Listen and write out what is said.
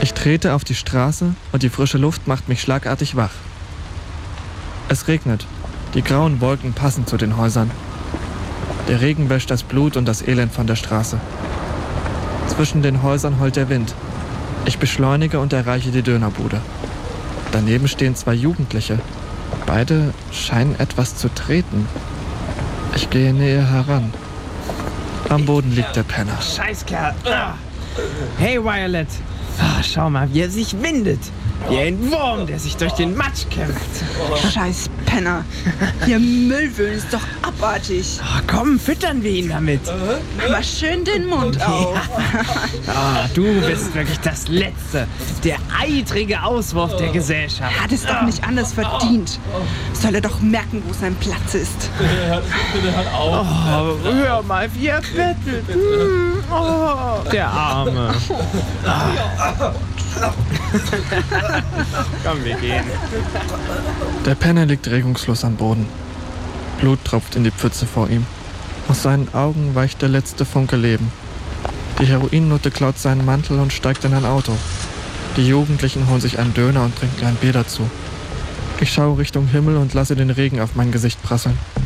Ich trete auf die Straße und die frische Luft macht mich schlagartig wach. Es regnet. Die grauen Wolken passen zu den Häusern. Der Regen wäscht das Blut und das Elend von der Straße. Zwischen den Häusern heult der Wind. Ich beschleunige und erreiche die Dönerbude. Daneben stehen 2 Jugendliche. Beide scheinen etwas zu treten. Ich gehe näher heran. Am Boden liegt der Penner. Scheißkerl. Hey, Violet. Schau mal, wie er sich windet. Wie ein Wurm, der sich durch den Matsch kämpft. Scheiß Penner. Hier Müllwühlen ist doch abartig. Komm, füttern wir ihn damit. Aber schön den Mund auf. Du bist wirklich das Letzte. Der eitrige Auswurf der Gesellschaft. Hat es doch nicht anders verdient. Soll er doch merken, wo sein Platz ist. Hör mal, wie er bettelt. Der Arme. Komm, wir gehen. Der Penner liegt regungslos am Boden. Blut tropft in die Pfütze vor ihm. Aus seinen Augen weicht der letzte Funke Leben. Die Heroinnutte klaut seinen Mantel und steigt in ein Auto. Die Jugendlichen holen sich einen Döner und trinken ein Bier dazu. Ich schaue Richtung Himmel und lasse den Regen auf mein Gesicht prasseln.